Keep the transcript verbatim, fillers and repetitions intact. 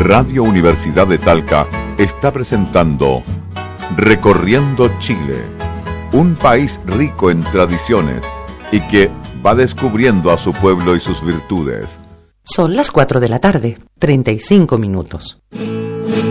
Radio Universidad de Talca está presentando Recorriendo Chile, un país rico en tradiciones y que va descubriendo a su pueblo y sus virtudes. Son las cuatro de la tarde, treinta y cinco minutos.